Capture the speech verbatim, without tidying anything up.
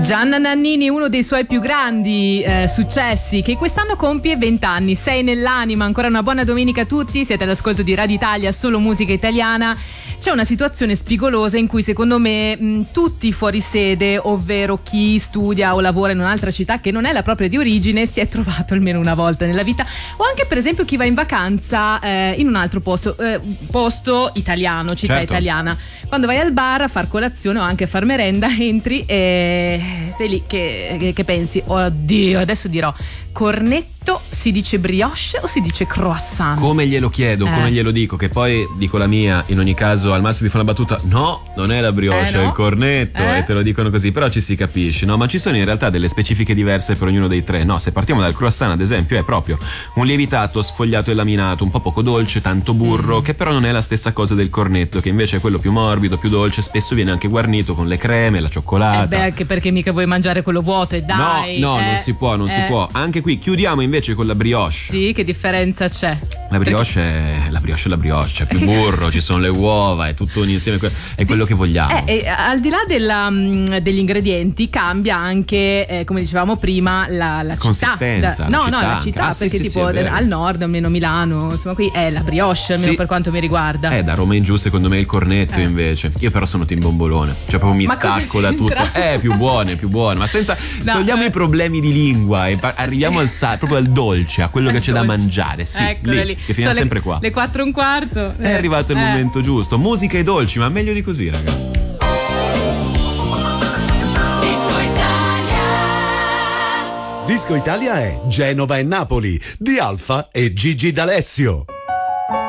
Gianna Nannini, uno dei suoi più grandi eh, successi, che quest'anno compie venti anni. Sei nell'anima. Ancora una buona domenica a tutti. Siete all'ascolto di Radio Italia, solo musica italiana. C'è una situazione spigolosa in cui secondo me mh, tutti fuori sede, ovvero chi studia o lavora in un'altra città che non è la propria di origine, si è trovato almeno una volta nella vita, o anche per esempio chi va in vacanza eh, in un altro posto, eh, posto italiano, città certo. italiana. Quando vai al bar a far colazione o anche a far merenda, entri e sei lì che, che, che pensi, oddio, adesso dirò cornetto, si dice brioche o si dice croissant? Come glielo chiedo, eh. come glielo dico, che poi dico la mia, in ogni caso al massimo di fare una battuta, no, non è la brioche, eh no. è il cornetto, eh. e te lo dicono così, però ci si capisce, no? Ma ci sono in realtà delle specifiche diverse per ognuno dei tre, no? Se partiamo dal croissant, ad esempio, è proprio un lievitato sfogliato e laminato, un po' poco dolce, tanto burro, mm. che però non è la stessa cosa del cornetto, che invece è quello più morbido, più dolce, spesso viene anche guarnito con le creme, la cioccolata. Eh beh, anche perché mica vuoi mangiare quello vuoto, e dai. No, no, eh, non si può, non eh. si può. Anche qui chiudiamo invece con la brioche. Sì, che differenza c'è? La brioche è la brioche è la brioche, c'è più burro, ci sono le uova, è tutto un insieme, è quello che vogliamo. Eh, eh, al di là della, mh, degli ingredienti cambia anche, eh, come dicevamo prima, la, la consistenza, città. la no, città no, la anche. città, Ah, sì, perché sì, tipo sì, è al nord, almeno Milano, insomma qui è la brioche, almeno sì. per quanto mi riguarda. Eh, da Roma in giù secondo me il cornetto eh. invece. Io però sono team bombolone, cioè proprio mi Ma stacco da tutto. Eh, più buone, più buone, ma senza no, togliamo eh. i problemi di lingua e pa- arriviamo sì. al sa- proprio al dolce, a quello che c'è da mangiare, sì, Eccole lì, lì. che finiamo sempre le, qua. Le quattro e un quarto. È arrivato il eh. momento giusto. Musica e dolci, ma meglio di così, raga. Disco Italia. Disco Italia è Genova e Napoli di Alfa e Gigi D'Alessio.